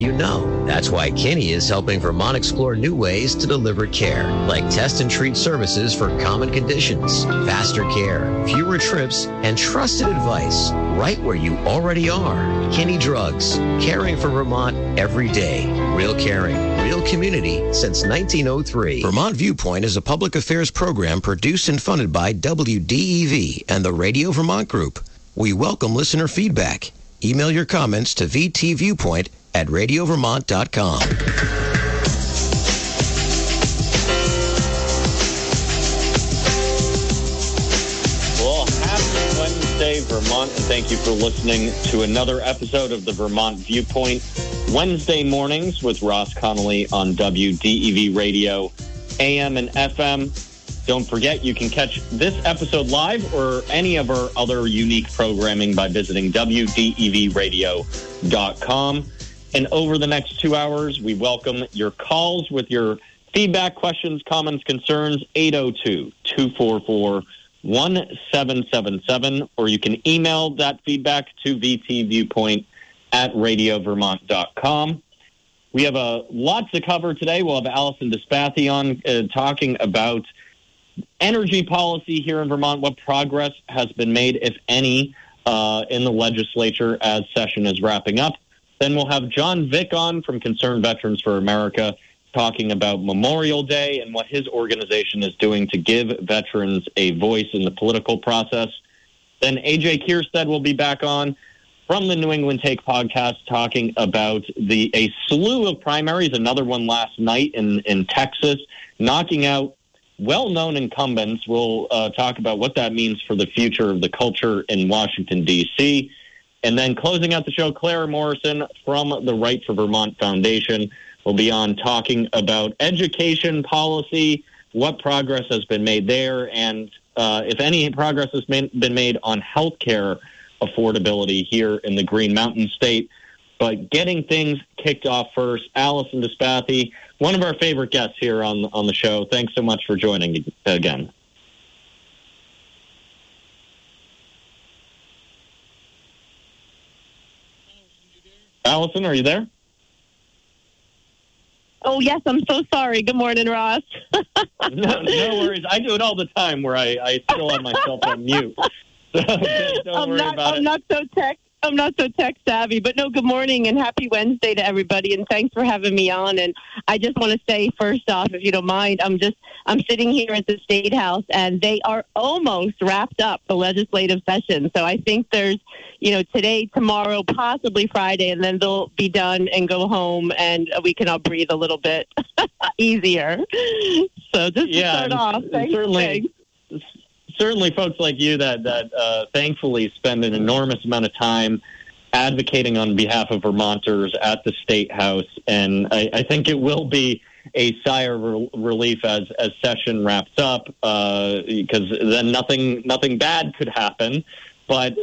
You know, that's why Kenny is helping Vermont explore new ways to deliver care, like test and treat services for common conditions, faster care, fewer trips, and trusted advice right where you already are. Kenny Drugs, caring for Vermont every day. Real caring, real community since 1903. Vermont Viewpoint is a public affairs program produced and funded by WDEV and the Radio Vermont Group. We welcome listener feedback. Email your comments to vtviewpoint@radiovermont.com. Well, happy Wednesday, Vermont, and thank you for listening to another episode of the Vermont Viewpoint. Wednesday mornings with Ross Connolly on WDEV Radio, AM and FM. Don't forget, you can catch this episode live or any of our other unique programming by visiting WDEVradio.com. And over the next 2 hours, we welcome your calls with your feedback, questions, comments, concerns, 802-244-1777, or you can email that feedback to vtviewpoint@radiovermont.com. We have a lot to cover today. We'll have Allison Despatie on talking about energy policy here in Vermont, what progress has been made, if any, in the legislature as session is wrapping up. Then we'll have John Vick on from Concerned Veterans for America talking about Memorial Day and what his organization is doing to give veterans a voice in the political process. Then AJ Kierstead will be back on from the New England Take podcast talking about a slew of primaries, another one last night in Texas, knocking out well-known incumbents. We'll talk about what that means for the future of the culture in Washington, D.C. And then closing out the show, Claire Morrison from the Right for Vermont Foundation will be on talking about education policy, what progress has been made there, and if any progress has been made on health care affordability here in the Green Mountain State. But getting things kicked off first, Allison Despatie, one of our favorite guests here on the show. Thanks so much for joining again. Allison, are you there? Oh, yes, I'm so sorry. Good morning, Ross. No worries. I do it all the time where I still have myself on mute. So don't worry about it. I'm not so tech savvy, but no, good morning and happy Wednesday to everybody, and thanks for having me on. And I just want to say, first off, if you don't mind, I'm sitting here at the State House, and they are almost wrapped up the legislative session. So I think there's, today, tomorrow, possibly Friday, and then they'll be done and go home, and we can all breathe a little bit easier. So just to start off, thanks. Certainly folks like you that thankfully spend an enormous amount of time advocating on behalf of Vermonters at the State House. And I think it will be a sigh of relief as session wraps up, because then nothing bad could happen. But,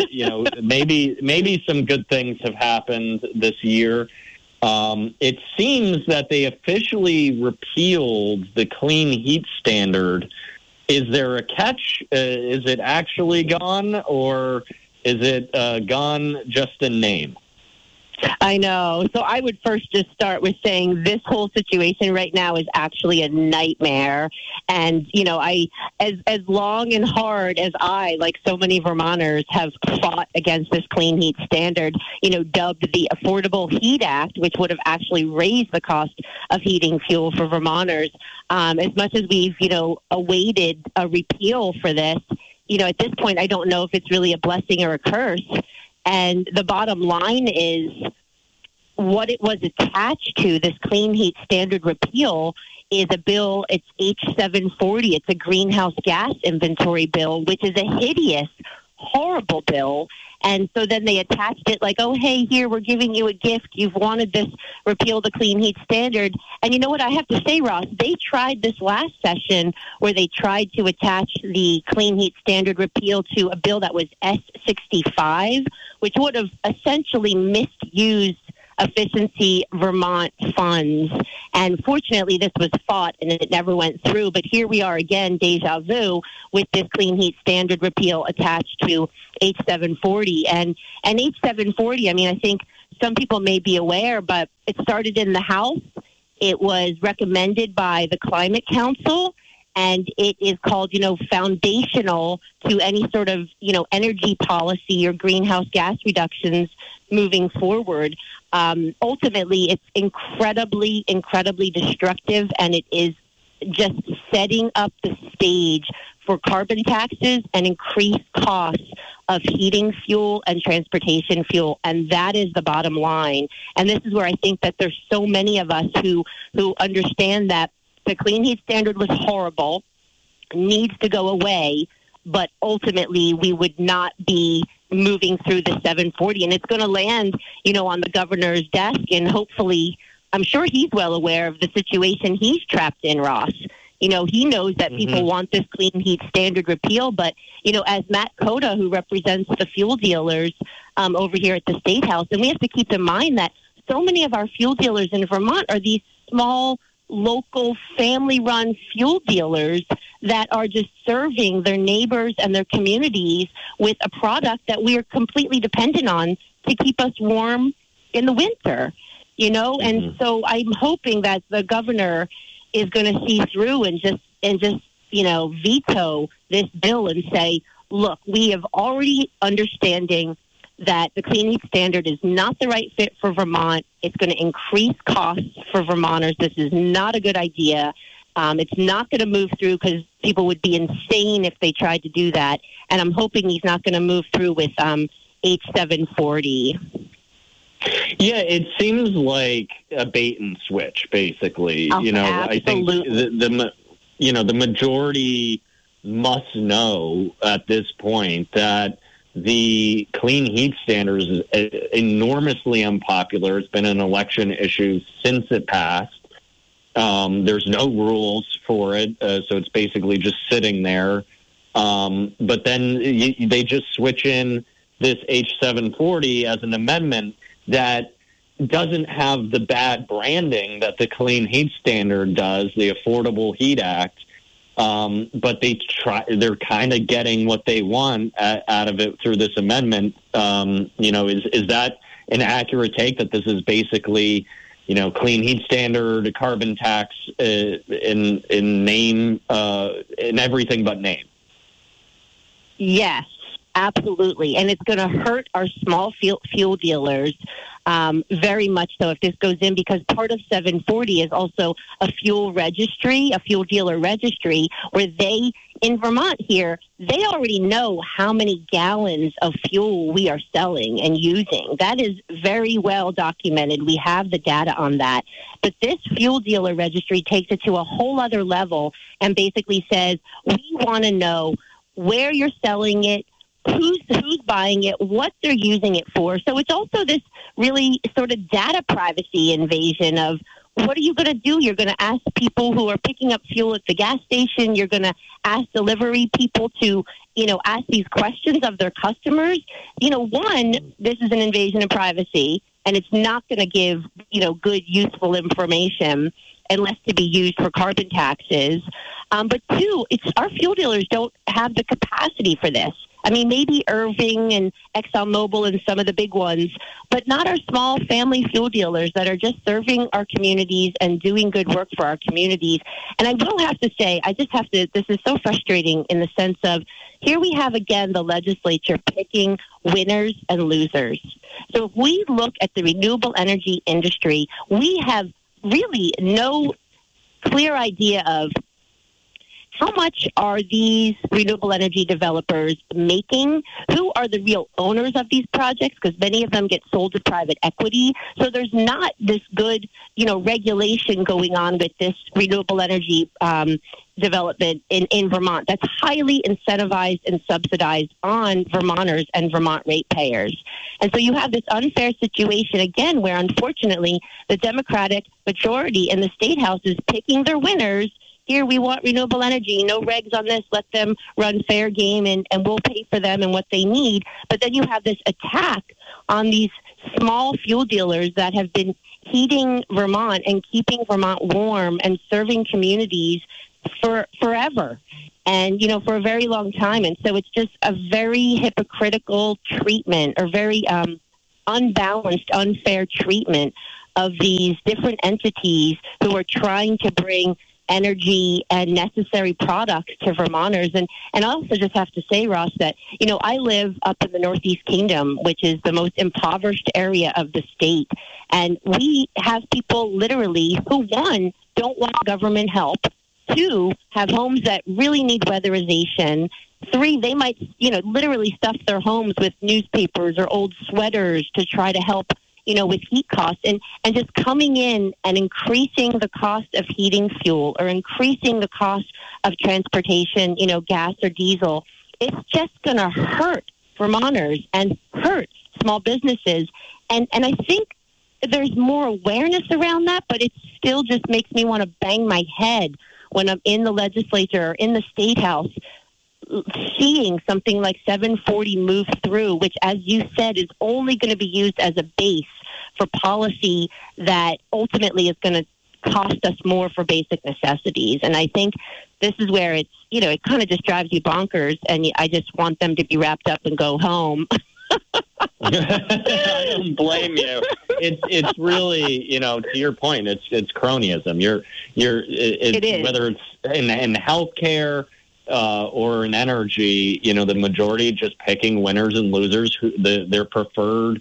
maybe some good things have happened this year. It seems that they officially repealed the clean heat standard. Is there a catch? Is it actually gone, or is it gone just in name? I know. So I would first just start with saying this whole situation right now is actually a nightmare. And, as long and hard as I, like so many Vermonters, have fought against this clean heat standard, dubbed the Affordable Heat Act, which would have actually raised the cost of heating fuel for Vermonters, as much as we've, awaited a repeal for this, at this point, I don't know if it's really a blessing or a curse. And the bottom line is what it was attached to, this clean heat standard repeal, is a bill. It's H740. It's a greenhouse gas inventory bill, which is a hideous, horrible bill. And so then they attached it like, oh, hey, here, we're giving you a gift. You've wanted this repeal the clean heat standard. And you know what I have to say, Ross? They tried this last session where they tried to attach the clean heat standard repeal to a bill that was S65, which would have essentially misused Efficiency Vermont funds. And fortunately, this was fought and it never went through. But here we are again, deja vu, with this clean heat standard repeal attached to H740. And H740, I think some people may be aware, but it started in the House. It was recommended by the Climate Council, and it is called, foundational to any sort of, energy policy or greenhouse gas reductions moving forward. Ultimately, it's incredibly, incredibly destructive, and it is just setting up the stage for carbon taxes and increased costs of heating fuel and transportation fuel. And that is the bottom line. And this is where I think that there's so many of us who understand that the clean heat standard was horrible, needs to go away, but ultimately we would not be moving through the 740. And it's going to land, on the governor's desk, and hopefully, I'm sure he's well aware of the situation he's trapped in, Ross. He knows that people want this clean heat standard repeal, but, as Matt Cota, who represents the fuel dealers over here at the State House, and we have to keep in mind that so many of our fuel dealers in Vermont are these small, local, family-run fuel dealers that are just serving their neighbors and their communities with a product that we are completely dependent on to keep us warm in the winter. And so I'm hoping that the governor is going to see through and just veto this bill and say, look, we have already understanding that the clean heat standard is not the right fit for Vermont. It's going to increase costs for Vermonters. This is not a good idea. It's not going to move through because people would be insane if they tried to do that. And I'm hoping he's not going to move through with H740. Yeah, it seems like a bait and switch, basically. Absolutely. I think the majority must know at this point that the clean heat standard is enormously unpopular. It's been an election issue since it passed. There's no rules for it, so it's basically just sitting there. But then they just switch in this H740 as an amendment that doesn't have the bad branding that the Clean Heat Standard does, the Affordable Heat Act. But they're kind of getting what they want out of it through this amendment. Is that an accurate take, that this is basically, Clean Heat Standard, carbon tax in name, in everything but name? Yes, absolutely. And it's going to hurt our small fuel dealers very much so if this goes in, because part of 740 is also a fuel dealer registry, where they, in Vermont here, they already know how many gallons of fuel we are selling and using. That is very well documented. We have the data on that. But this fuel dealer registry takes it to a whole other level and basically says, we want to know where you're selling it, who's buying it, what they're using it for. So it's also this really sort of data privacy invasion of, what are you going to do? You're going to ask people who are picking up fuel at the gas station. You're going to ask delivery people to, ask these questions of their customers. One, this is an invasion of privacy, and it's not going to give, good, useful information unless to be used for carbon taxes. But two, our fuel dealers don't have the capacity for this. I mean, maybe Irving and ExxonMobil and some of the big ones, but not our small family fuel dealers that are just serving our communities and doing good work for our communities. And I will have to say, this is so frustrating in the sense of, here we have, again, the legislature picking winners and losers. So if we look at the renewable energy industry, we have really no clear idea of how much are these renewable energy developers making? Who are the real owners of these projects? Because many of them get sold to private equity. So there's not this good, regulation going on with this renewable energy development in Vermont that's highly incentivized and subsidized on Vermonters and Vermont ratepayers. And so you have this unfair situation, again, where unfortunately the Democratic majority in the State House is picking their winners. Here, we want renewable energy, no regs on this, let them run fair game, and we'll pay for them and what they need. But then you have this attack on these small fuel dealers that have been heating Vermont and keeping Vermont warm and serving communities for forever and, for a very long time. And so it's just a very hypocritical treatment, or very unbalanced, unfair treatment of these different entities who are trying to bring energy and necessary products to Vermonters. And I also just have to say, Ross, that, I live up in the Northeast Kingdom, which is the most impoverished area of the state. And we have people literally who, one, don't want government help, two, have homes that really need weatherization, three, they might, literally stuff their homes with newspapers or old sweaters to try to help with heat costs, and just coming in and increasing the cost of heating fuel or increasing the cost of transportation, gas or diesel, it's just going to hurt Vermonters and hurt small businesses. And I think there's more awareness around that, but it still just makes me want to bang my head when I'm in the legislature or in the State House seeing something like 740 move through, which, as you said, is only going to be used as a base for policy that ultimately is going to cost us more for basic necessities. And I think this is where it's, it kind of just drives you bonkers, and I just want them to be wrapped up and go home. I don't blame you. It's really, to your point, it's cronyism. It is. Whether it's in healthcare, or in energy, the majority just picking winners and losers, their preferred,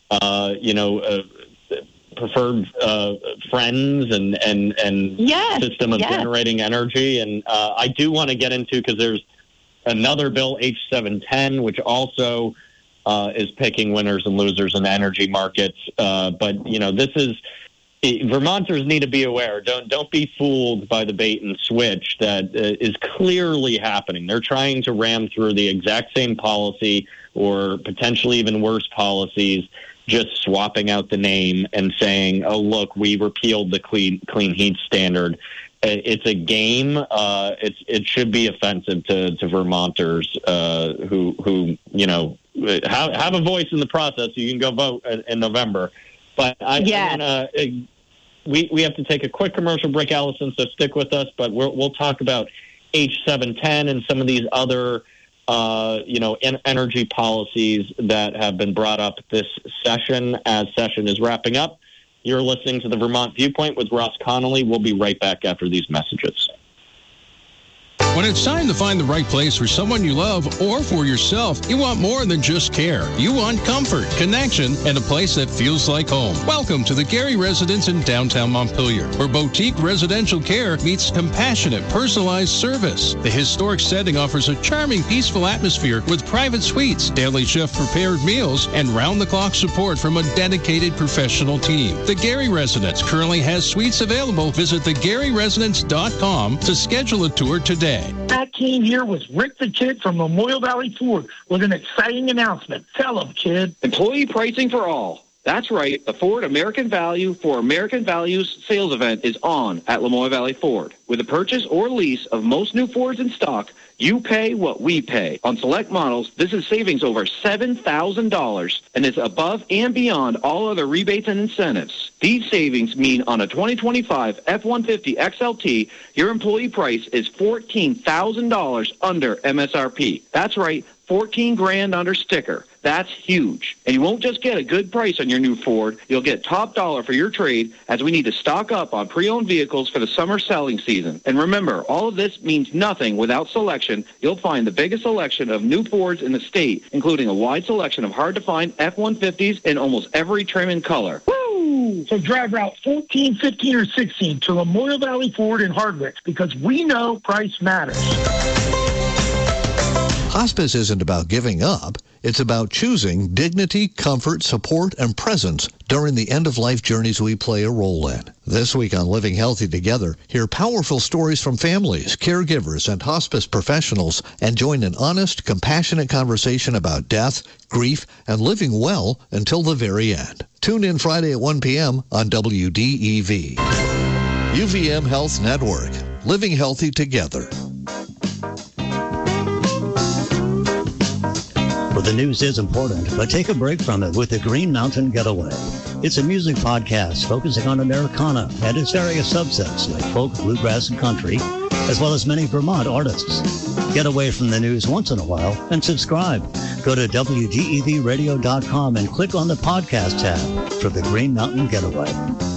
preferred friends and yes, system of generating energy. And I do want to get into, because there's another bill, H710, which also is picking winners and losers in energy markets. But this is. Vermonters need to be aware. Don't be fooled by the bait and switch that is clearly happening. They're trying to ram through the exact same policy, or potentially even worse policies, just swapping out the name and saying, "Oh, look, we repealed the clean heat standard." It's a game. It should be offensive to Vermonters who have a voice in the process. You can go vote in November. But we have to take a quick commercial break, Allison, so stick with us. But we'll talk about H710 and some of these other, energy policies that have been brought up this session as session is wrapping up. You're listening to the Vermont Viewpoint with Ross Connolly. We'll be right back after these messages. When it's time to find the right place for someone you love or for yourself, you want more than just care. You want comfort, connection, and a place that feels like home. Welcome to the Gary Residence in downtown Montpelier, where boutique residential care meets compassionate, personalized service. The historic setting offers a charming, peaceful atmosphere with private suites, daily chef-prepared meals, and round-the-clock support from a dedicated professional team. The Gary Residence currently has suites available. Visit thegaryresidence.com to schedule a tour today. Matt Keene here with Rick the Kid from Memorial Valley Ford with an exciting announcement. Tell him, kid. Employee pricing for all. That's right. The Ford American Value for American Values sales event is on at Lemoyle Valley Ford. With a purchase or lease of most new Fords in stock, you pay what we pay. On select models, this is savings over $7,000 and is above and beyond all other rebates and incentives. These savings mean on a 2025 F-150 XLT, your employee price is $14,000 under MSRP. That's right, $14,000 under sticker. That's huge. And you won't just get a good price on your new Ford. You'll get top dollar for your trade, as we need to stock up on pre-owned vehicles for the summer selling season. And remember, all of this means nothing without selection. You'll find the biggest selection of new Fords in the state, including a wide selection of hard-to-find F-150s in almost every trim and color. Woo! So drive Route 14, 15, or 16 to Memorial Valley Ford in Hardwick, because we know price matters. Hospice isn't about giving up. It's about choosing dignity, comfort, support, and presence during the end-of-life journeys we play a role in. This week on Living Healthy Together, hear powerful stories from families, caregivers, and hospice professionals, and join an honest, compassionate conversation about death, grief, and living well until the very end. Tune in Friday at 1 p.m. on WDEV. UVM Health Network. Living Healthy Together. Well, the news is important, but take a break from it with the Green Mountain Getaway. It's a music podcast focusing on Americana and its various subsets like folk, bluegrass, and country, as well as many Vermont artists. Get away from the news once in a while and subscribe. Go to WGEVradio.com and click on the podcast tab for the Green Mountain Getaway.